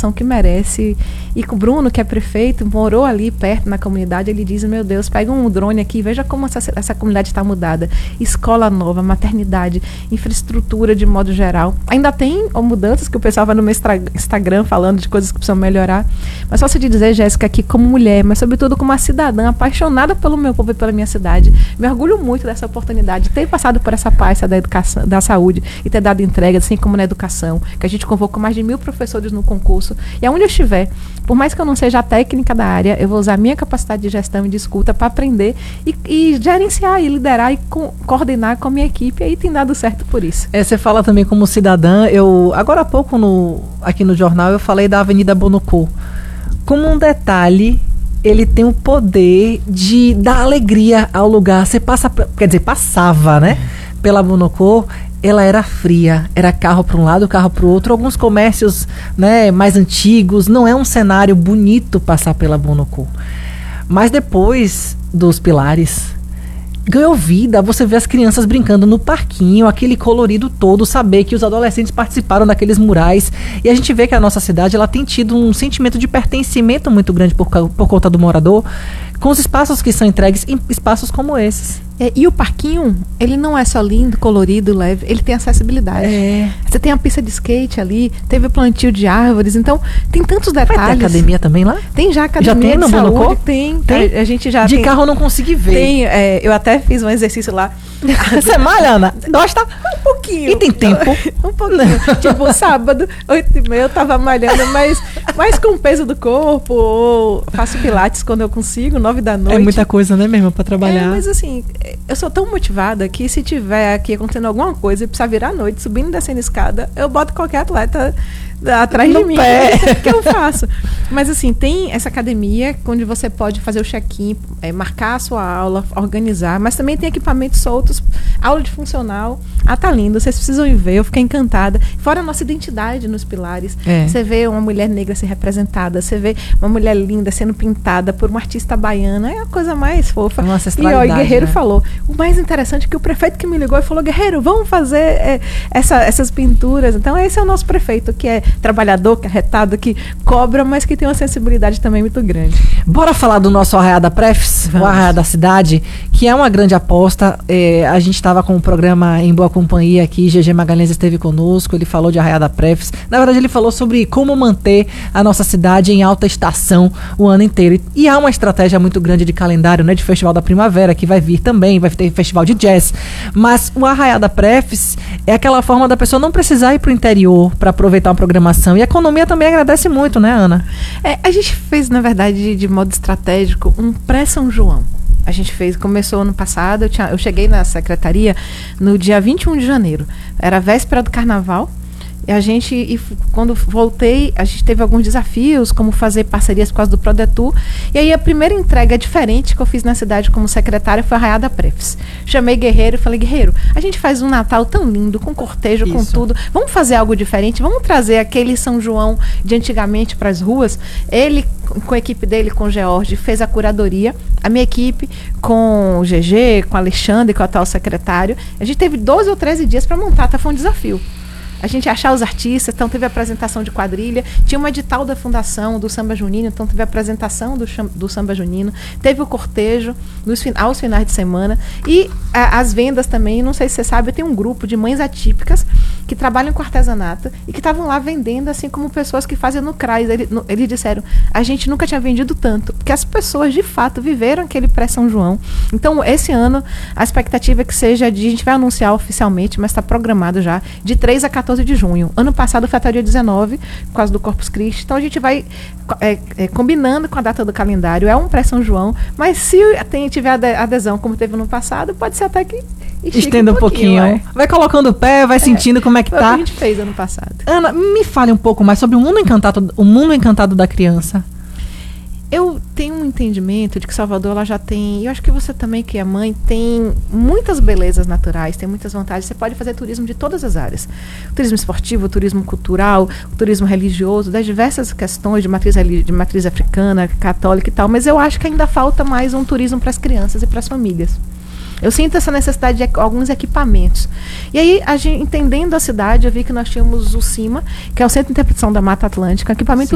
atenção que merece. E com o Bruno, que é prefeito, morou ali perto na comunidade, ele diz, meu Deus, pega um drone aqui, veja como essa comunidade está mudada. Escola nova, maternidade, infraestrutura de modo geral. Ainda tem mudanças que o pessoal vai no meu Instagram falando de coisas que precisam melhorar. Mas só se dizer, Jéssica, que como mulher, mas sobretudo como uma cidadã apaixonada pelo meu povo e pela minha cidade, me orgulho muito dessa oportunidade de ter passado por essa pasta da educação, da saúde e ter dado entrega, assim como na educação, que a gente convocou mais de 1.000 professores no concurso. E aonde eu estiver, por mais que eu não seja a técnica da área, eu vou usar a minha capacidade de gestão e de escuta para aprender e gerenciar e liderar e coordenar com a minha equipe. E aí tem dado certo por isso. Você fala também como cidadã. Agora há pouco aqui no jornal eu falei da Avenida Bonocô. Como um detalhe, ele tem o poder de dar alegria ao lugar. Você passava, né? Pela Bonocô, ela era fria, era carro para um lado, carro para o outro, alguns comércios, né, mais antigos, não é um cenário bonito passar pela Bonocô. Mas depois dos pilares, ganhou vida, você vê as crianças brincando no parquinho, aquele colorido todo, saber que os adolescentes participaram daqueles murais, e a gente vê que a nossa cidade ela tem tido um sentimento de pertencimento muito grande por conta do morador, com os espaços que são entregues em espaços como esses. E o parquinho, ele não é só lindo, colorido, leve, ele tem acessibilidade. Você tem a pista de skate ali, teve o plantio de árvores, então tem tantos detalhes. Vai ter academia também lá? Tem já academia já tem de no saúde, Bonocô? Tem. A gente já de carro eu não consegui ver. Tem, eu até fiz um exercício lá. Você malha, Ana? Gosta? Um pouquinho. E tem tempo? Um pouquinho. Tipo, sábado, 8h30, eu tava malhando, mas com o peso do corpo, ou faço pilates quando eu consigo, 9 da noite. É muita coisa, né, mesmo, pra trabalhar. Mas assim, eu sou tão motivada que se tiver aqui acontecendo alguma coisa e precisar virar à noite, subindo e descendo escada, eu boto qualquer atleta atrás de mim. É o que eu faço. Mas assim, tem essa academia onde você pode fazer o check-in, marcar a sua aula, organizar, mas também tem equipamentos soltos, aula de funcional. Tá lindo, vocês precisam ir ver, eu fiquei encantada. Fora a nossa identidade nos pilares. Você vê uma mulher negra ser representada, você vê uma mulher linda sendo pintada por uma artista baiana, é a coisa mais fofa. Uma ancestralidade, e o Guerreiro falou, o mais interessante é que o prefeito que me ligou e falou, Guerreiro, vamos fazer essas pinturas. Então esse é o nosso prefeito, que é trabalhador, carretado, que cobra, mas que tem uma sensibilidade também muito grande. Bora falar do nosso Arraiá da Prefs, o Arraiá da Cidade, que é uma grande aposta. A gente estava com o programa Em Boa Companhia aqui, GG Magalhães esteve conosco, ele falou de Arraiá da Prefs. Na verdade, ele falou sobre como manter a nossa cidade em alta estação o ano inteiro. E há uma estratégia muito grande de calendário, né, de Festival da Primavera, que vai vir também, vai ter festival de jazz. Mas o Arraiá da Prefs é aquela forma da pessoa não precisar ir para o interior para aproveitar uma programação. E a economia também agradece muito, né, Ana? A gente fez, na verdade, de modo estratégico, um pré-São João. A gente começou ano passado, eu cheguei na secretaria no dia 21 de janeiro. Era a véspera do carnaval. E quando voltei, a gente teve alguns desafios, como fazer parcerias por causa do Prodetur. E aí a primeira entrega diferente que eu fiz na cidade como secretária foi a Arraiá da Prefs. Chamei Guerreiro e falei, Guerreiro, a gente faz um Natal tão lindo, com cortejo, com tudo. Vamos fazer algo diferente? Vamos trazer aquele São João de antigamente para as ruas? Ele, com a equipe dele, com o George, fez a curadoria. A minha equipe, com o GG, com o Alexandre, com o atual secretário. A gente teve 12 ou 13 dias para montar, foi um desafio. A gente achar os artistas, então teve a apresentação de quadrilha, tinha um edital da fundação do Samba Junino, então teve a apresentação do Samba Junino, teve o cortejo aos finais de semana e as vendas também, não sei se você sabe, tem um grupo de mães atípicas que trabalham com artesanato e que estavam lá vendendo, assim como pessoas que fazem no CRAS. Eles disseram, a gente nunca tinha vendido tanto, porque as pessoas de fato viveram aquele pré-São João. Então esse ano a expectativa é que seja a gente vai anunciar oficialmente, mas está programado já, de 3 a 14 de junho. Ano passado foi até o dia 19, por causa do Corpus Christi. Então a gente vai combinando com a data do calendário. É um pré-São João, mas se tiver adesão, como teve no passado, pode ser até que estenda um pouquinho. Vai colocando o pé, vai sentindo como é que foi tá. O que a gente fez ano passado. Ana, me fale um pouco mais sobre o mundo encantado da criança. Eu tenho um entendimento de que Salvador ela já tem, eu acho que você também que é mãe, tem muitas belezas naturais, tem muitas vantagens. Você pode fazer turismo de todas as áreas. O turismo esportivo, o turismo cultural, o turismo religioso, das diversas questões de matriz africana, católica e tal, mas eu acho que ainda falta mais um turismo para as crianças e para as famílias. Eu sinto essa necessidade de alguns equipamentos. E aí, entendendo a cidade, eu vi que nós tínhamos o CIMA, que é o Centro de Interpretação da Mata Atlântica, equipamento